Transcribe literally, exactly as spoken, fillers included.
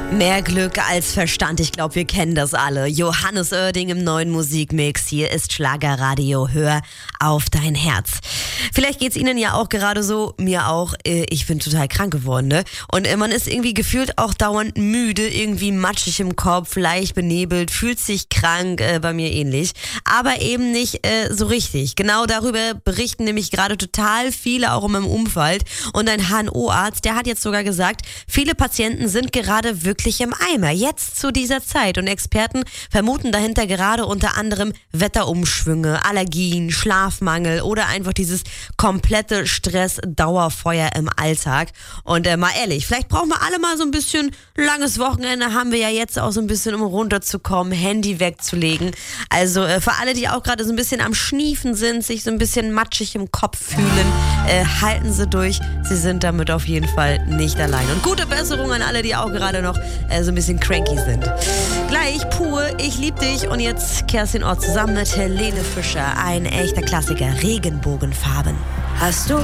Mehr Glück als Verstand, ich glaube, wir kennen das alle. Johannes Oerding im neuen Musikmix. Hier ist Schlagerradio, hör auf dein Herz. Vielleicht geht's Ihnen ja auch gerade so, mir auch. Ich bin total krank geworden, ne? Und man ist irgendwie gefühlt auch dauernd müde, irgendwie matschig im Kopf, leicht benebelt, fühlt sich krank, äh, bei mir ähnlich. Aber eben nicht äh, so richtig. Genau darüber berichten nämlich gerade total viele, auch in meinem Umfeld. Und ein H N O-Arzt, der hat jetzt sogar gesagt, viele Patienten sind gerade wirklich im Eimer, jetzt zu dieser Zeit. Und Experten vermuten dahinter gerade unter anderem Wetterumschwünge, Allergien, Schlafmangel oder einfach dieses komplette Stress-Dauerfeuer im Alltag. Und äh, mal ehrlich, vielleicht brauchen wir alle mal so ein bisschen langes Wochenende, haben wir ja jetzt auch so ein bisschen, um runterzukommen, Handy wegzulegen. Also äh, für alle, die auch gerade so ein bisschen am Schniefen sind, sich so ein bisschen matschig im Kopf fühlen, äh, halten Sie durch. Sie sind damit auf jeden Fall nicht allein. Und gute Besserung an alle, die auch gerade noch äh, so ein bisschen cranky sind. Gleich pur, ich lieb dich. Und jetzt Kerstin Ott zusammen mit Helene Fischer. Ein echter Klassiker, Regenbogenfarben. Hast du